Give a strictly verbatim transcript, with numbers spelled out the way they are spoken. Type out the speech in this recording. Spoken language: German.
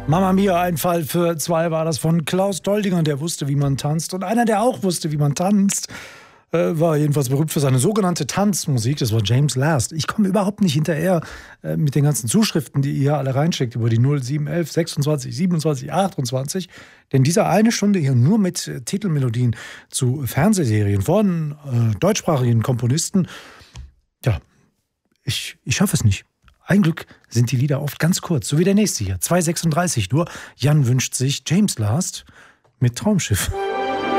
Mama Mia, ein Fall für zwei war das von Klaus Doldinger, der wusste, wie man tanzt. Und einer, der auch wusste, wie man tanzt, äh, war jedenfalls berühmt für seine sogenannte Tanzmusik. Das war James Last. Ich komme überhaupt nicht hinterher äh, mit den ganzen Zuschriften, die ihr alle reinschickt über die null sieben elf sechsundzwanzig siebenundzwanzig achtundzwanzig. Denn diese eine Stunde hier nur mit äh, Titelmelodien zu Fernsehserien von äh, deutschsprachigen Komponisten, ja, ich, ich schaffe es nicht. Ein Glück sind die Lieder oft ganz kurz, so wie der nächste hier, zwei sechsunddreißig nur. Jan wünscht sich James Last mit Traumschiff.